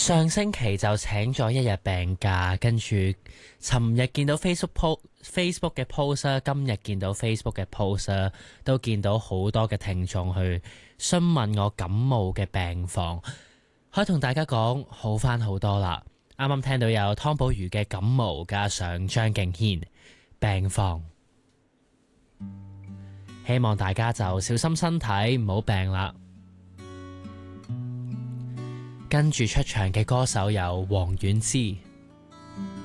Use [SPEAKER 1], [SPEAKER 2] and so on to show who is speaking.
[SPEAKER 1] 上星期就請咗一日病假，跟住尋日見到 Facebook 嘅 post， 今日見到 Facebook 嘅 post， 都見到好多嘅聽眾去詢問我感冒嘅病況，可以同大家講好返好多啦。啱啱聽到有湯寶如嘅感冒，加上張敬軒病況，希望大家就小心身體，唔好病啦。跟住出場嘅歌手有王菀之。